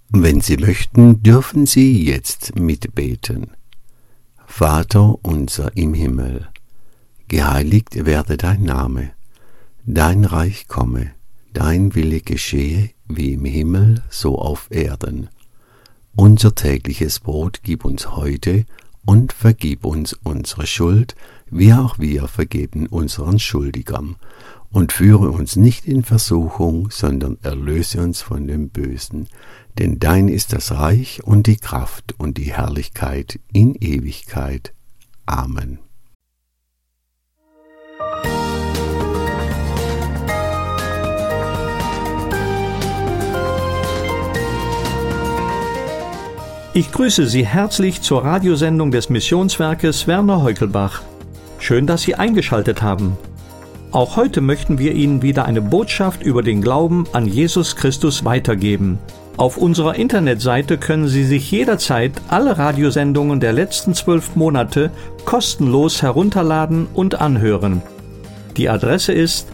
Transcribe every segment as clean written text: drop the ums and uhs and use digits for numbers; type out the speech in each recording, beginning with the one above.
Wenn Sie möchten, dürfen Sie jetzt mitbeten. Vater unser im Himmel, geheiligt werde dein Name, dein Reich komme, dein Wille geschehe, wie im Himmel, so auf Erden. Unser tägliches Brot gib uns heute und vergib uns unsere Schuld, wie auch wir vergeben unseren Schuldigern. Und führe uns nicht in Versuchung, sondern erlöse uns von dem Bösen. Denn dein ist das Reich und die Kraft und die Herrlichkeit in Ewigkeit. Amen. Ich grüße Sie herzlich zur Radiosendung des Missionswerkes Werner Heukelbach. Schön, dass Sie eingeschaltet haben. Auch heute möchten wir Ihnen wieder eine Botschaft über den Glauben an Jesus Christus weitergeben. Auf unserer Internetseite können Sie sich jederzeit alle Radiosendungen der letzten 12 Monate kostenlos herunterladen und anhören. Die Adresse ist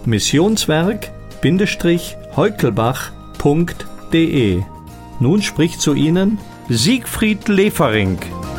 missionswerk-heukelbach.de. Nun spricht zu Ihnen Siegfried Lefering.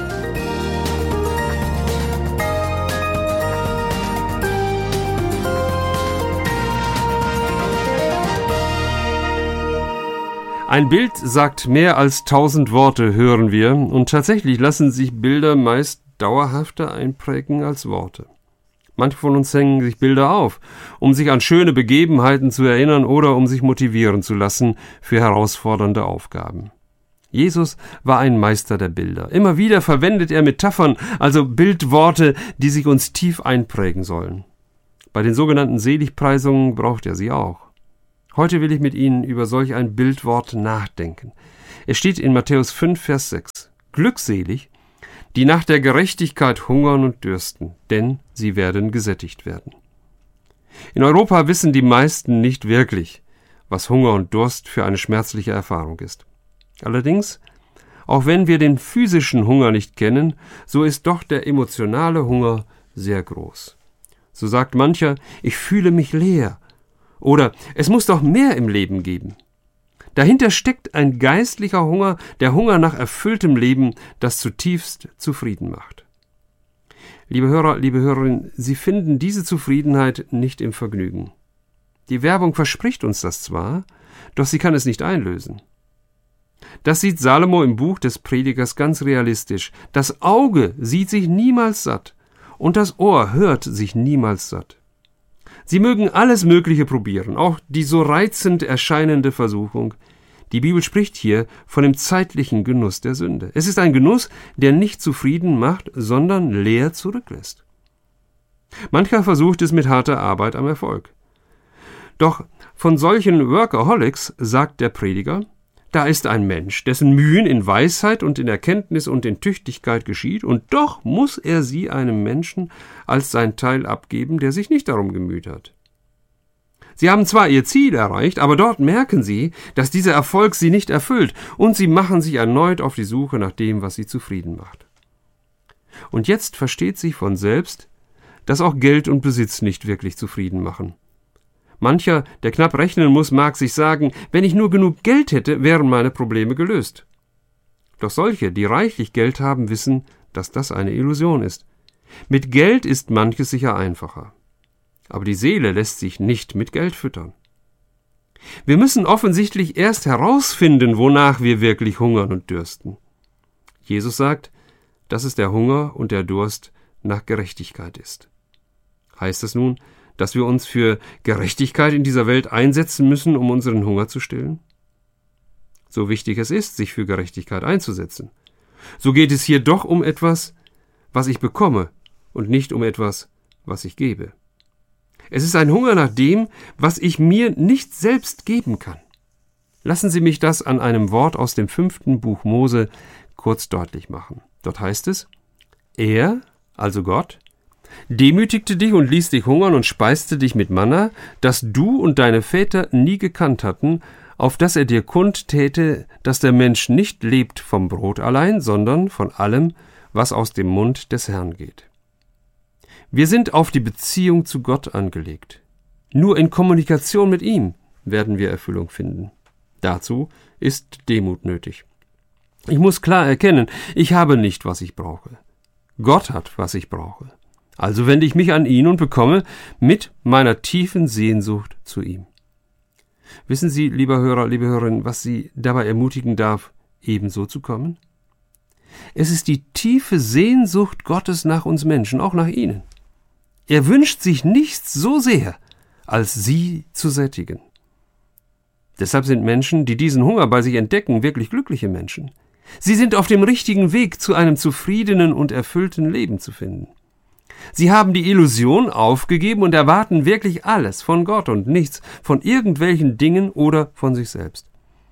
Ein Bild sagt mehr als 1000 Worte, hören wir, und tatsächlich lassen sich Bilder meist dauerhafter einprägen als Worte. Manche von uns hängen sich Bilder auf, um sich an schöne Begebenheiten zu erinnern oder um sich motivieren zu lassen für herausfordernde Aufgaben. Jesus war ein Meister der Bilder. Immer wieder verwendet er Metaphern, also Bildworte, die sich uns tief einprägen sollen. Bei den sogenannten Seligpreisungen braucht er sie auch. Heute will ich mit Ihnen über solch ein Bildwort nachdenken. Es steht in Matthäus 5, Vers 6. Glückselig, die nach der Gerechtigkeit hungern und dürsten, denn sie werden gesättigt werden. In Europa wissen die meisten nicht wirklich, was Hunger und Durst für eine schmerzliche Erfahrung ist. Allerdings, auch wenn wir den physischen Hunger nicht kennen, so ist doch der emotionale Hunger sehr groß. So sagt mancher, ich fühle mich leer. Oder es muss doch mehr im Leben geben. Dahinter steckt ein geistlicher Hunger, der Hunger nach erfülltem Leben, das zutiefst zufrieden macht. Liebe Hörer, liebe Hörerinnen, Sie finden diese Zufriedenheit nicht im Vergnügen. Die Werbung verspricht uns das zwar, doch sie kann es nicht einlösen. Das sieht Salomo im Buch des Predigers ganz realistisch. Das Auge sieht sich niemals satt und das Ohr hört sich niemals satt. Sie mögen alles Mögliche probieren, auch die so reizend erscheinende Versuchung. Die Bibel spricht hier von dem zeitlichen Genuss der Sünde. Es ist ein Genuss, der nicht zufrieden macht, sondern leer zurücklässt. Mancher versucht es mit harter Arbeit am Erfolg. Doch von solchen Workaholics sagt der Prediger, da ist ein Mensch, dessen Mühen in Weisheit und in Erkenntnis und in Tüchtigkeit geschieht, und doch muss er sie einem Menschen als sein Teil abgeben, der sich nicht darum gemüht hat. Sie haben zwar ihr Ziel erreicht, aber dort merken sie, dass dieser Erfolg sie nicht erfüllt, und sie machen sich erneut auf die Suche nach dem, was sie zufrieden macht. Und jetzt versteht sich von selbst, dass auch Geld und Besitz nicht wirklich zufrieden machen. Mancher, der knapp rechnen muss, mag sich sagen, wenn ich nur genug Geld hätte, wären meine Probleme gelöst. Doch solche, die reichlich Geld haben, wissen, dass das eine Illusion ist. Mit Geld ist manches sicher einfacher. Aber die Seele lässt sich nicht mit Geld füttern. Wir müssen offensichtlich erst herausfinden, wonach wir wirklich hungern und dürsten. Jesus sagt, dass es der Hunger und der Durst nach Gerechtigkeit ist. Heißt es nun, dass wir uns für Gerechtigkeit in dieser Welt einsetzen müssen, um unseren Hunger zu stillen? So wichtig es ist, sich für Gerechtigkeit einzusetzen, so geht es hier doch um etwas, was ich bekomme und nicht um etwas, was ich gebe. Es ist ein Hunger nach dem, was ich mir nicht selbst geben kann. Lassen Sie mich das an einem Wort aus dem 5. Buch Mose kurz deutlich machen. Dort heißt es, er, also Gott, demütigte dich und ließ dich hungern und speiste dich mit Manna, das du und deine Väter nie gekannt hatten, auf dass er dir kundtäte, dass der Mensch nicht lebt vom Brot allein, sondern von allem, was aus dem Mund des Herrn geht. Wir sind auf die Beziehung zu Gott angelegt. Nur in Kommunikation mit ihm werden wir Erfüllung finden. Dazu ist Demut nötig. Ich muss klar erkennen, ich habe nicht, was ich brauche. Gott hat, was ich brauche. Also wende ich mich an ihn und bekomme mit meiner tiefen Sehnsucht zu ihm. Wissen Sie, lieber Hörer, liebe Hörerin, was Sie dabei ermutigen darf, ebenso zu kommen? Es ist die tiefe Sehnsucht Gottes nach uns Menschen, auch nach Ihnen. Er wünscht sich nichts so sehr, als Sie zu sättigen. Deshalb sind Menschen, die diesen Hunger bei sich entdecken, wirklich glückliche Menschen. Sie sind auf dem richtigen Weg, zu einem zufriedenen und erfüllten Leben zu finden. Sie haben die Illusion aufgegeben und erwarten wirklich alles von Gott und nichts von irgendwelchen Dingen oder von sich selbst.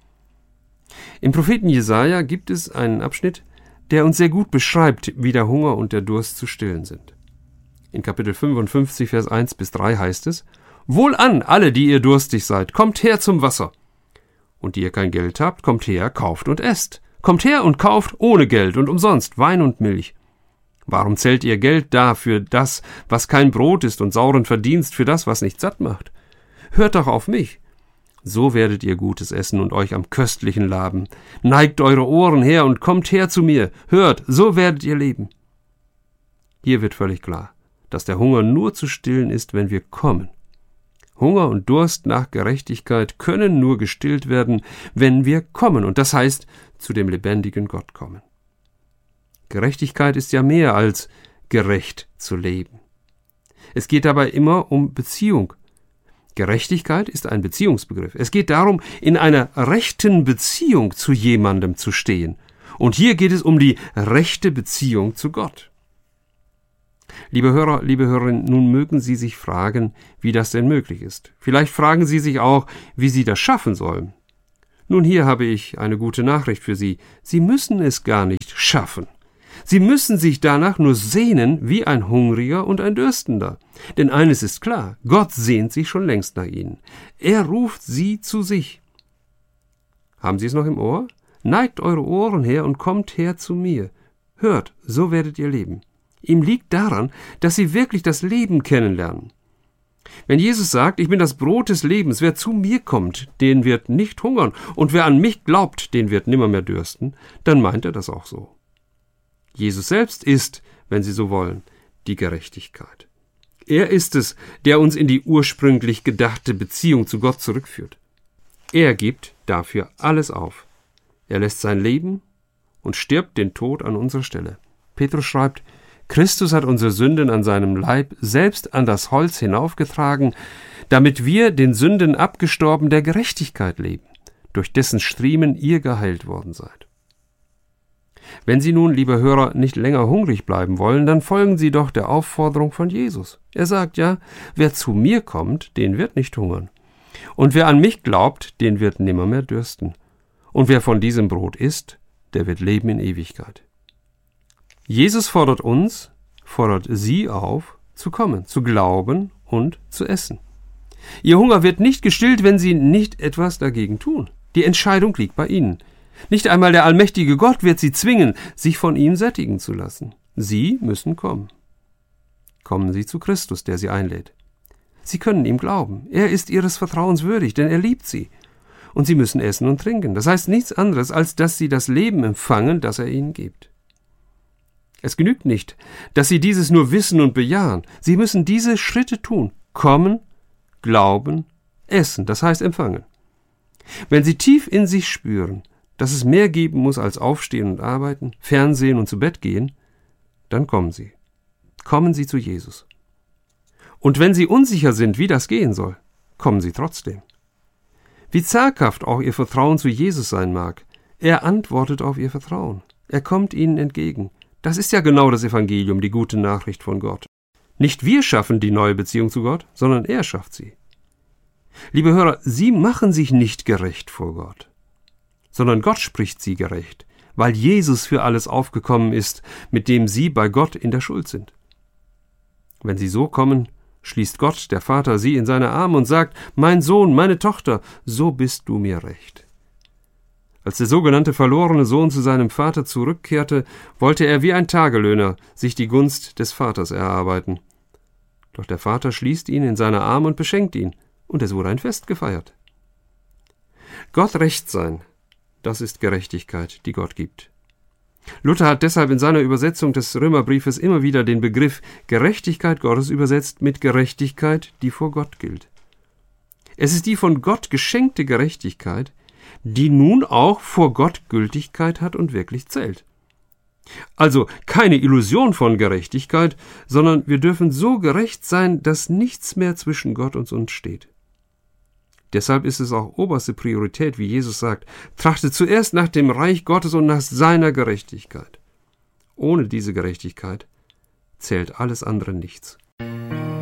Im Propheten Jesaja gibt es einen Abschnitt, der uns sehr gut beschreibt, wie der Hunger und der Durst zu stillen sind. In Kapitel 55, Vers 1-3 heißt es: Wohlan, alle, die ihr durstig seid, kommt her zum Wasser. Und die ihr kein Geld habt, kommt her, kauft und esst. Kommt her und kauft ohne Geld und umsonst Wein und Milch. Warum zählt ihr Geld da für das, was kein Brot ist, und sauren Verdienst für das, was nicht satt macht? Hört doch auf mich. So werdet ihr Gutes essen und euch am Köstlichen laben. Neigt eure Ohren her und kommt her zu mir. Hört, so werdet ihr leben. Hier wird völlig klar, dass der Hunger nur zu stillen ist, wenn wir kommen. Hunger und Durst nach Gerechtigkeit können nur gestillt werden, wenn wir kommen, und das heißt, zu dem lebendigen Gott kommen. Gerechtigkeit ist ja mehr als gerecht zu leben. Es geht dabei immer um Beziehung. Gerechtigkeit ist ein Beziehungsbegriff. Es geht darum, in einer rechten Beziehung zu jemandem zu stehen. Und hier geht es um die rechte Beziehung zu Gott. Liebe Hörer, liebe Hörerinnen, nun mögen Sie sich fragen, wie das denn möglich ist. Vielleicht fragen Sie sich auch, wie Sie das schaffen sollen. Nun, hier habe ich eine gute Nachricht für Sie. Sie müssen es gar nicht schaffen. Sie müssen sich danach nur sehnen wie ein Hungriger und ein Dürstender. Denn eines ist klar, Gott sehnt sich schon längst nach Ihnen. Er ruft Sie zu sich. Haben Sie es noch im Ohr? Neigt eure Ohren her und kommt her zu mir. Hört, so werdet ihr leben. Ihm liegt daran, dass Sie wirklich das Leben kennenlernen. Wenn Jesus sagt, ich bin das Brot des Lebens, wer zu mir kommt, den wird nicht hungern, und wer an mich glaubt, den wird nimmermehr dürsten, dann meint er das auch so. Jesus selbst ist, wenn Sie so wollen, die Gerechtigkeit. Er ist es, der uns in die ursprünglich gedachte Beziehung zu Gott zurückführt. Er gibt dafür alles auf. Er lässt sein Leben und stirbt den Tod an unserer Stelle. Petrus schreibt, Christus hat unsere Sünden an seinem Leib selbst an das Holz hinaufgetragen, damit wir, den Sünden abgestorben, der Gerechtigkeit leben, durch dessen Striemen ihr geheilt worden seid. Wenn Sie nun, liebe Hörer, nicht länger hungrig bleiben wollen, dann folgen Sie doch der Aufforderung von Jesus. Er sagt ja, wer zu mir kommt, den wird nicht hungern. Und wer an mich glaubt, den wird nimmermehr dürsten. Und wer von diesem Brot isst, der wird leben in Ewigkeit. Jesus fordert Sie auf, zu kommen, zu glauben und zu essen. Ihr Hunger wird nicht gestillt, wenn Sie nicht etwas dagegen tun. Die Entscheidung liegt bei Ihnen. Nicht einmal der allmächtige Gott wird Sie zwingen, sich von ihm sättigen zu lassen. Sie müssen kommen. Kommen Sie zu Christus, der Sie einlädt. Sie können ihm glauben. Er ist Ihres Vertrauens würdig, denn er liebt Sie. Und Sie müssen essen und trinken. Das heißt nichts anderes, als dass Sie das Leben empfangen, das er Ihnen gibt. Es genügt nicht, dass Sie dieses nur wissen und bejahen. Sie müssen diese Schritte tun. Kommen, glauben, essen, das heißt empfangen. Wenn Sie tief in sich spüren, dass es mehr geben muss als aufstehen und arbeiten, Fernsehen und zu Bett gehen, dann kommen Sie. Kommen Sie zu Jesus. Und wenn Sie unsicher sind, wie das gehen soll, kommen Sie trotzdem. Wie zaghaft auch Ihr Vertrauen zu Jesus sein mag, er antwortet auf Ihr Vertrauen. Er kommt Ihnen entgegen. Das ist ja genau das Evangelium, die gute Nachricht von Gott. Nicht wir schaffen die neue Beziehung zu Gott, sondern er schafft sie. Liebe Hörer, Sie machen sich nicht gerecht vor Gott, sondern Gott spricht Sie gerecht, weil Jesus für alles aufgekommen ist, mit dem Sie bei Gott in der Schuld sind. Wenn Sie so kommen, schließt Gott, der Vater, Sie in seine Arme und sagt, mein Sohn, meine Tochter, so bist du mir recht. Als der sogenannte verlorene Sohn zu seinem Vater zurückkehrte, wollte er wie ein Tagelöhner sich die Gunst des Vaters erarbeiten. Doch der Vater schließt ihn in seine Arme und beschenkt ihn, und es wurde ein Fest gefeiert. Gott recht sein, das ist Gerechtigkeit, die Gott gibt. Luther hat deshalb in seiner Übersetzung des Römerbriefes immer wieder den Begriff Gerechtigkeit Gottes übersetzt mit Gerechtigkeit, die vor Gott gilt. Es ist die von Gott geschenkte Gerechtigkeit, die nun auch vor Gott Gültigkeit hat und wirklich zählt. Also keine Illusion von Gerechtigkeit, sondern wir dürfen so gerecht sein, dass nichts mehr zwischen Gott und uns steht. Deshalb ist es auch oberste Priorität, wie Jesus sagt, trachtet zuerst nach dem Reich Gottes und nach seiner Gerechtigkeit. Ohne diese Gerechtigkeit zählt alles andere nichts.